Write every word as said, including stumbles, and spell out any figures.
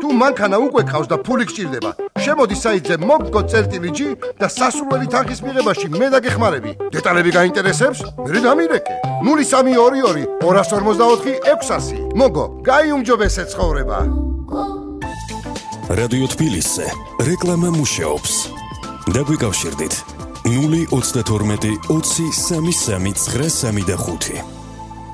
თუ მანქანა უკვე ყავს და ფული გჭირდება, შემოდი საიტზე მოგგო წერტილი ჯი და სასურველი თანხის მიღებაში მე დაგეხმარები. დეტალები გაინტერესებს? მე დამირეკე. ნული სამი ორი ორი ორას ორმოცდაოთხი ექვსასი. მოგო, გაიუმჯობესე ცხოვრება. რადიო თბილისზე რეკლამა მუშაობს. დაგვიკავშირდით ნული ოცდათორმეტი ოცი სამი სამი ცხრა სამი და ხუთი.